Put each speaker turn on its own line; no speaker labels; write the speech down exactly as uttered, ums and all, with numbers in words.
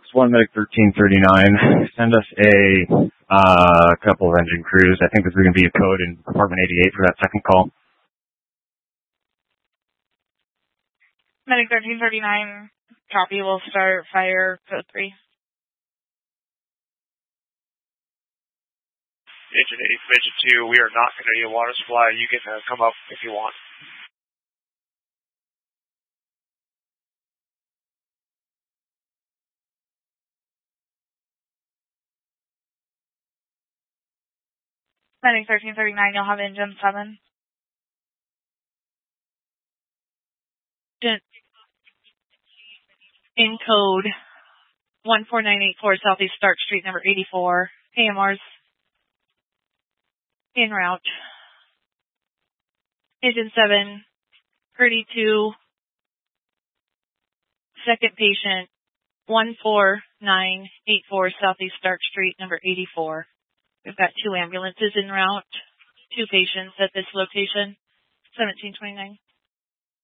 one Medic thirteen thirty-nine. Send us a uh, couple of engine crews. I think this is going to be a code in Department eighty-eight for that second call.
Medic thirteen thirty-nine, copy. We'll start fire code three.
Engine eight, Engine two, we are not going to need a water supply. You can uh, come up if you want.
Medic thirteen thirty-nine, you'll have engine seven. In code one four nine eight four Southeast Stark Street, number eighty-four. A M Rs en route. Engine seven, thirty-two, second patient, one four nine eight four Southeast Stark Street, number eighty-four. We've got two ambulances en route, two patients at this location, seventeen twenty-nine.